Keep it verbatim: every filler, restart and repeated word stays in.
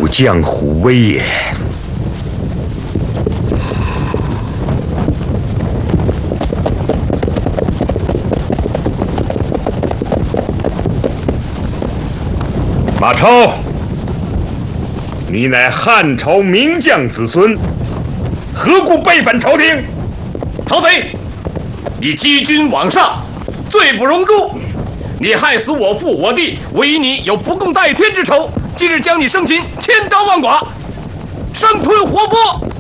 有江湖威严。马超，你乃汉朝名将子孙，何故背反朝廷？ 曹贼，你欺君罔上，罪不容诛。你害死我父我弟，我与你有不共戴天之仇。今日将你生擒，千刀万剐，生吞活剥。